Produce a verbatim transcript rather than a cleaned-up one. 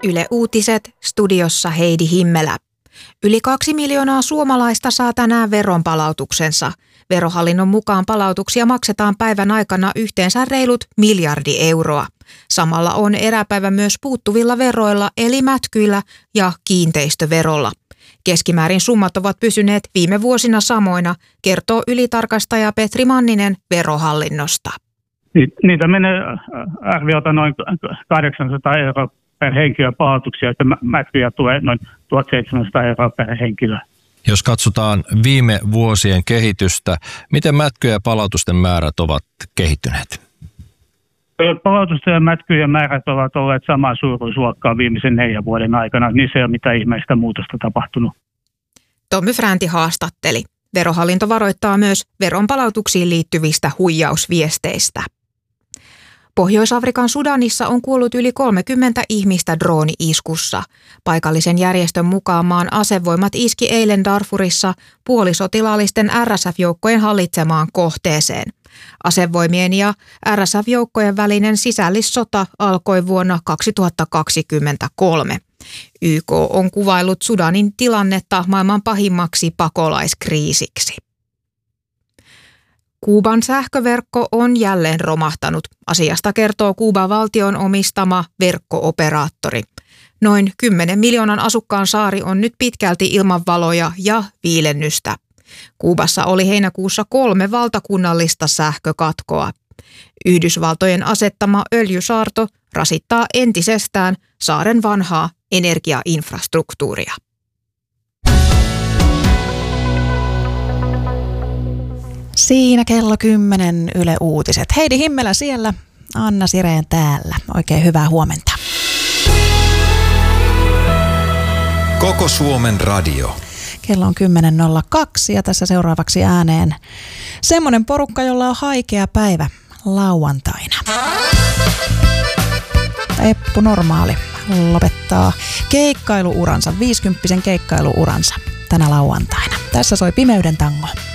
Yle Uutiset, studiossa Heidi Himmelä. Yli kaksi miljoonaa suomalaista saa tänään veronpalautuksensa. Verohallinnon mukaan palautuksia maksetaan päivän aikana yhteensä reilut miljardi euroa. Samalla on eräpäivä myös puuttuvilla veroilla eli mätkyillä ja kiinteistöverolla. Keskimäärin summat ovat pysyneet viime vuosina samoina, kertoo ylitarkastaja Petri Manninen Verohallinnosta. Niitä menee arviolta noin kahdeksansataa euroa per henkilö palautuksia, että mätkyjä tulee noin tuhatseitsemänsataa euroa per henkilö. Jos katsotaan viime vuosien kehitystä, miten mätkyjä ja palautusten määrät ovat kehittyneet? Palautusten ja mätkyjen määrät ovat olleet samaa suuruusluokkaa viimeisen neljän vuoden aikana. Niissä ei ole mitään ihmeistä muutosta tapahtunut. Tommy Fränti haastatteli. Verohallinto varoittaa myös veronpalautuksiin liittyvistä huijausviesteistä. Pohjois-Afrikan Sudanissa on kuollut yli kolmekymmentä ihmistä drooni-iskussa. Paikallisen järjestön mukaan maan asevoimat iski eilen Darfurissa puolisotilaallisten R S F-joukkojen hallitsemaan kohteeseen. Asevoimien ja R S F-joukkojen välinen sisällissota alkoi vuonna kaksituhattakaksikymmentäkolme. Y K on kuvaillut Sudanin tilannetta maailman pahimmaksi pakolaiskriisiksi. Kuuban sähköverkko on jälleen romahtanut. Asiasta kertoo Kuuban valtion omistama verkko-operaattori. Noin kymmenen miljoonan asukkaan saari on nyt pitkälti ilman valoja ja viilennystä. Kuubassa oli heinäkuussa kolme valtakunnallista sähkökatkoa. Yhdysvaltojen asettama öljysaarto rasittaa entisestään saaren vanhaa energiainfrastruktuuria. Siinä kello kymmenen Yle Uutiset. Heidi Himmelä siellä, Anna Sireen täällä. Oikein hyvää huomenta. Koko Suomen radio. Kello on kymmenen nolla kaksi ja tässä seuraavaksi ääneen semmoinen porukka, jolla on haikea päivä lauantaina. Eppu Normaali lopettaa keikkailuuransa, viisikymppisen keikkailuuransa tänä lauantaina. Tässä soi Pimeyden tango.